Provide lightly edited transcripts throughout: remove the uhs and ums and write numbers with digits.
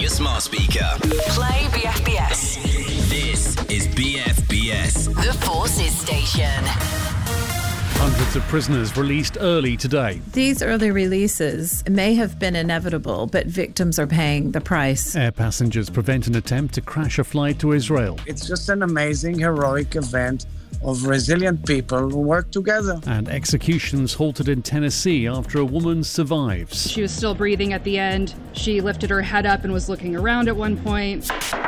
your smart speaker. Play BFBS. This is BFBS. The Forces Station. Hundreds of prisoners released early today. These early releases may have been inevitable, but victims are paying the price. Air passengers prevent an attempt to crash a flight to Israel. It's just an amazing, heroic event of resilient people who work together. And executions halted in Tennessee after a woman survives. She was still breathing at the end. She lifted her head up and was looking around at one point.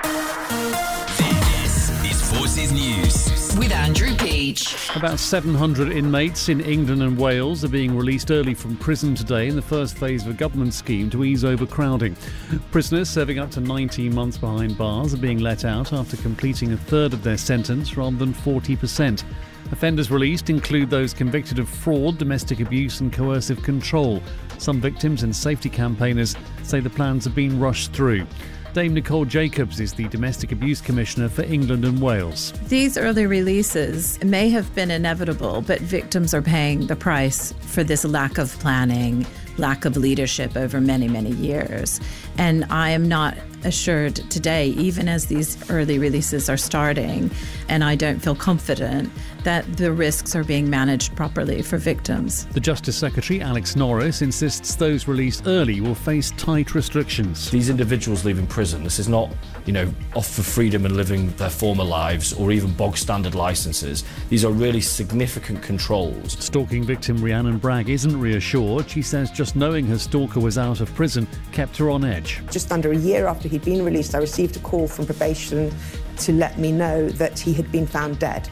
This is Forces News. With Andrew Peach. About 700 inmates in England and Wales are being released early from prison today in the first phase of a government scheme to ease overcrowding. Prisoners serving up to 19 months behind bars are being let out after completing a third of their sentence rather than 40%. Offenders released include those convicted of fraud, domestic abuse and coercive control. Some victims and safety campaigners say the plans have been rushed through. Dame Nicole Jacobs is the Domestic Abuse Commissioner for England and Wales. These early releases may have been inevitable, but victims are paying the price for this lack of planning, lack of leadership over many, many years. And I am not assured today, even as these early releases are starting, and I don't feel confident that the risks are being managed properly for victims. The Justice Secretary, Alex Norris, insists those released early will face tight restrictions. These individuals leaving prison, this is not, off for freedom and living their former lives or even bog standard licences. These are really significant controls. Stalking victim Rhiannon Bragg isn't reassured. She says just knowing her stalker was out of prison kept her on edge. Just under a year after he'd been released, I received a call from probation to let me know that he had been found dead.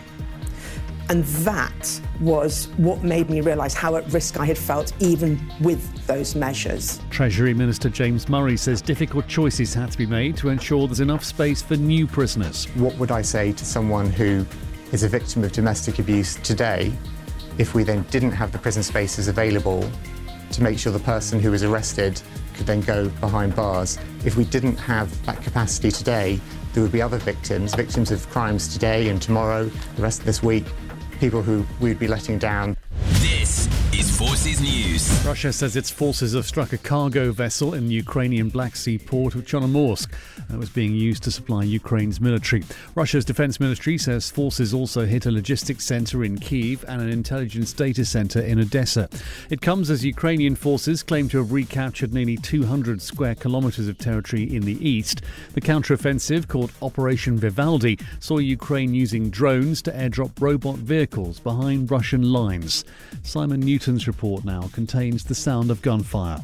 And that was what made me realise how at risk I had felt even with those measures. Treasury Minister James Murray says difficult choices had to be made to ensure there's enough space for new prisoners. What would I say to someone who is a victim of domestic abuse today if we then didn't have the prison spaces available to make sure the person who was arrested could then go behind bars? If we didn't have that capacity today, there would be other victims of crimes today and tomorrow, the rest of this week, people who we'd be letting down. This is Forces News. Russia says its forces have struck a cargo vessel in the Ukrainian Black Sea port of Chornomorsk that was being used to supply Ukraine's military. Russia's defense ministry says forces also hit a logistics centre in Kyiv and an intelligence data centre in Odessa. It comes as Ukrainian forces claim to have recaptured nearly 200 square kilometres of territory in the east. The counter-offensive, called Operation Vivaldi, saw Ukraine using drones to airdrop robot vehicles behind Russian lines. Simon Newton's report now contains the sound of gunfire.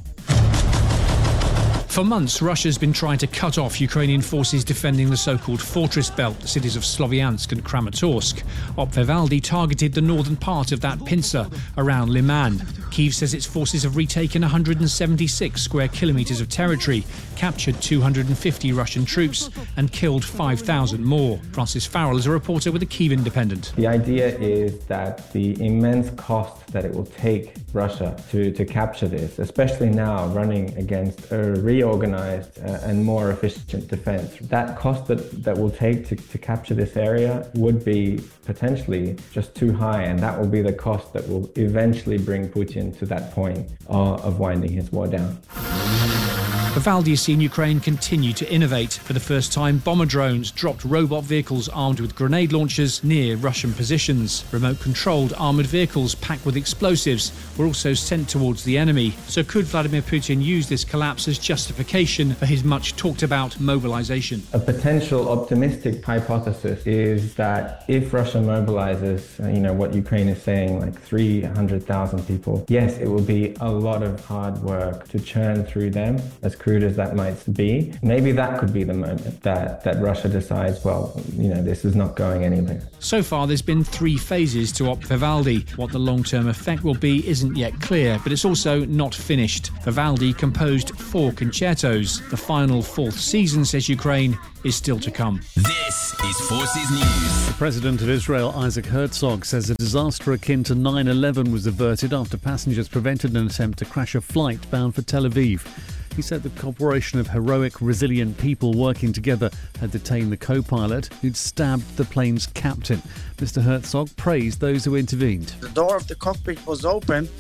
For months, Russia's been trying to cut off Ukrainian forces defending the so-called fortress belt, the cities of Sloviansk and Kramatorsk. Op Vivaldi targeted the northern part of that pincer around Liman. Kyiv says its forces have retaken 176 square kilometres of territory, captured 250 Russian troops and killed 5,000 more. Francis Farrell is a reporter with the Kyiv Independent. The idea is that the immense cost that it will take Russia to capture this, especially now running against a reorganized and more efficient defense. That cost that will take to capture this area would be potentially just too high, and that will be the cost that will eventually bring Putin to that point of winding his war down. Vivaldi has seen Ukraine continue to innovate. For the first time, bomber drones dropped robot vehicles armed with grenade launchers near Russian positions. Remote-controlled armoured vehicles packed with explosives were also sent towards the enemy. So could Vladimir Putin use this collapse as justification for his much-talked-about mobilization? A potential optimistic hypothesis is that if Russia mobilizes, what Ukraine is saying, like 300,000 people, yes, it will be a lot of hard work to churn through them, as crude as that might be. Maybe that could be the moment that Russia decides, this is not going anywhere. So far, there's been 3 phases to Op Vivaldi. What the long-term effect will be isn't yet clear, but it's also not finished. Vivaldi composed 4 concertos. The final 4th season, says Ukraine, is still to come. This is Forces News. The President of Israel, Isaac Herzog, says a disaster akin to 9/11 was averted after passengers prevented an attempt to crash a flight bound for Tel Aviv. He said the corporation of heroic, resilient people working together had detained the co-pilot who'd stabbed the plane's captain. Mr. Herzog praised those who intervened. The door of the cockpit was open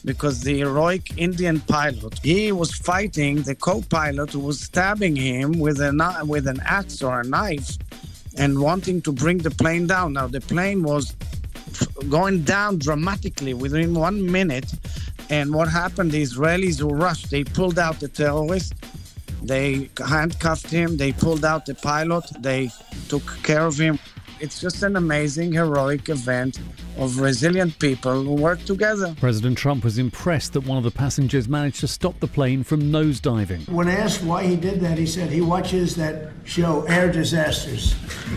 because the heroic Indian pilot, he was fighting the co-pilot who was stabbing him with an axe or a knife and wanting to bring the plane down. Now, the plane was going down dramatically within 1 minute. And what happened, the Israelis who rushed, they pulled out the terrorist, they handcuffed him, they pulled out the pilot, they took care of him. It's just an amazing, heroic event of resilient people who work together. President Trump was impressed that one of the passengers managed to stop the plane from nosediving. When asked why he did that, he said he watches that show, Air Disasters.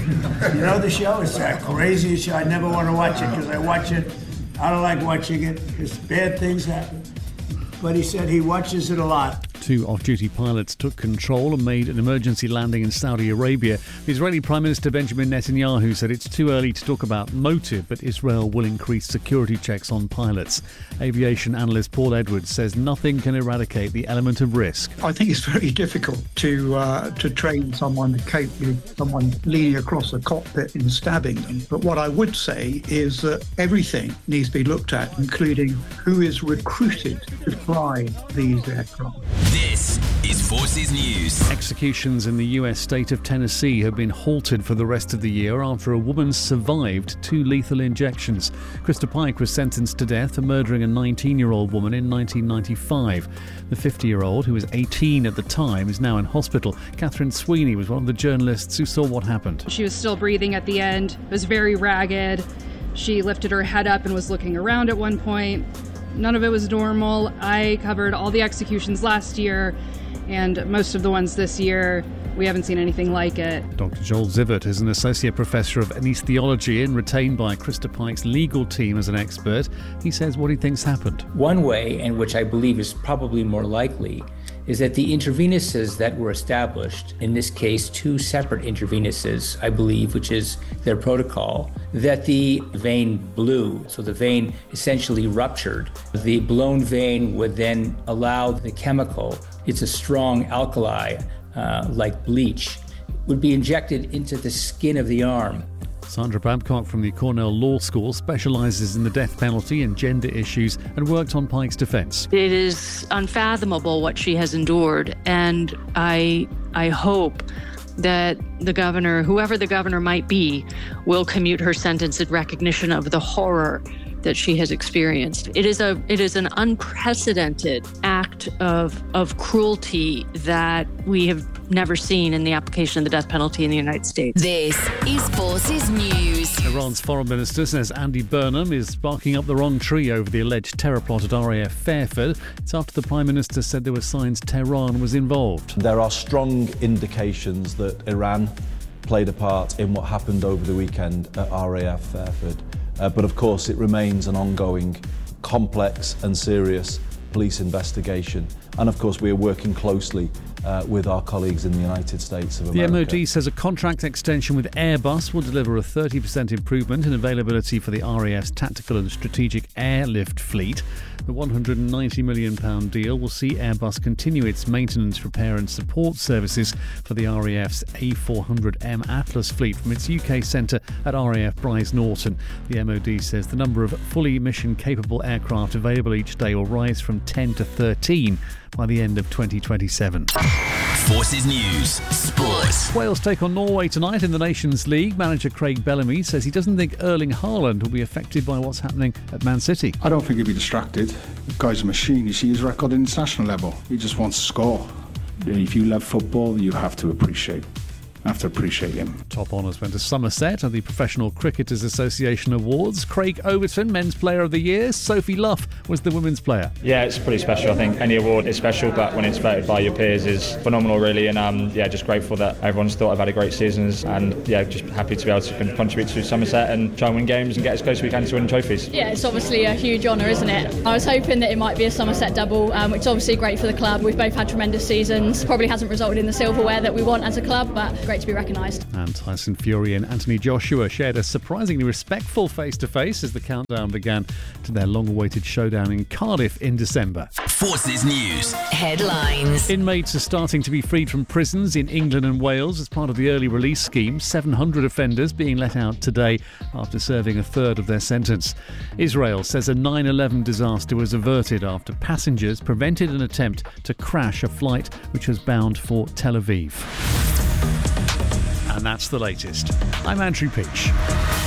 You know the show? It's that crazy show. I never want to watch it because I watch it. I don't like watching it because bad things happen. But he said he watches it a lot. 2 off-duty pilots took control and made an emergency landing in Saudi Arabia. The Israeli Prime Minister Benjamin Netanyahu said it's too early to talk about motive, but Israel will increase security checks on pilots. Aviation analyst Paul Edwards says nothing can eradicate the element of risk. I think it's very difficult to train someone capable of someone leaning across a cockpit and stabbing them. But what I would say is that everything needs to be looked at, including who is recruited to fly these aircraft. This is Forces News. Executions in the US state of Tennessee have been halted for the rest of the year after a woman survived 2 lethal injections. Krista Pike was sentenced to death for murdering a 19-year-old woman in 1995. The 50-year-old, who was 18 at the time, is now in hospital. Catherine Sweeney was one of the journalists who saw what happened. She was still breathing at the end, was very ragged. She lifted her head up and was looking around at one point. None of it was normal. I covered all the executions last year, and most of the ones this year. We haven't seen anything like it. Dr. Joel Zivert is an associate professor of anaesthesiology and retained by Krista Pike's legal team as an expert. He says what he thinks happened. One way, and which I believe is probably more likely, is that the intravenous's that were established, in this case 2 separate intravenous's, I believe, which is their protocol, that the vein blew. So the vein essentially ruptured. The blown vein would then allow the chemical, it's a strong alkali, like bleach, would be injected into the skin of the arm. Sandra Babcock from the Cornell Law School specialises in the death penalty and gender issues and worked on Pike's defence. It is unfathomable what she has endured, and I hope that the governor, whoever the governor might be, will commute her sentence in recognition of the horror that she has experienced. It is an unprecedented act of cruelty that we have never seen in the application of the death penalty in the United States. This is Forces News. Iran's foreign minister says Andy Burnham is barking up the wrong tree over the alleged terror plot at RAF Fairford. It's after the Prime Minister said there were signs Tehran was involved. There are strong indications that Iran played a part in what happened over the weekend at RAF Fairford. But of course it remains an ongoing, complex and serious police investigation. And of course we are working closely with our colleagues in the United States of America. The MOD says a contract extension with Airbus will deliver a 30% improvement in availability for the RAF's tactical and strategic airlift fleet. The £190 million deal will see Airbus continue its maintenance, repair and support services for the RAF's A400M Atlas fleet from its UK centre at RAF Brize Norton. The MOD says the number of fully mission-capable aircraft available each day will rise from 10 to 13 by the end of 2027. Forces News Sport. Wales take on Norway tonight in the Nations League. Manager Craig Bellamy says he doesn't think Erling Haaland will be affected by what's happening at Man City. I don't think he'll be distracted. The guy's a machine. You see his record at international level. He just wants to score. If you love football, you have to appreciate him. Top honours went to Somerset at the Professional Cricketers Association Awards. Craig Overton, Men's Player of the Year. Sophie Luff was the Women's Player. Yeah, it's pretty special. I think any award is special, but when it's voted by your peers is phenomenal, really. And just grateful that everyone's thought I've had a great season, and just happy to be able to contribute to Somerset and try and win games and get as close as we can to winning trophies. Yeah, it's obviously a huge honour, isn't it? I was hoping that it might be a Somerset double, which is obviously great for the club. We've both had tremendous seasons. Probably hasn't resulted in the silverware that we want as a club, but great to be recognised. And Tyson Fury and Anthony Joshua shared a surprisingly respectful face-to-face as the countdown began to their long-awaited showdown in Cardiff in December. Forces News. Headlines. Inmates are starting to be freed from prisons in England and Wales as part of the early release scheme. 700 offenders being let out today after serving a third of their sentence. Israel says a 9/11 disaster was averted after passengers prevented an attempt to crash a flight which was bound for Tel Aviv. And that's the latest. I'm Andrew Peach.